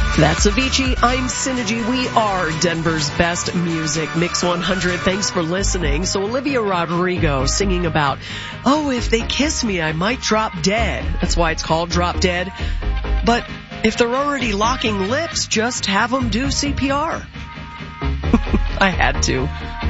That's Avicii. I'm Synergy. We are Denver's best music. Mix 100. Thanks for listening. So Olivia Rodrigo singing about, oh, if they kiss me, I might drop dead. That's why it's called Drop Dead. But if they're already locking lips, just have them do CPR. I had to.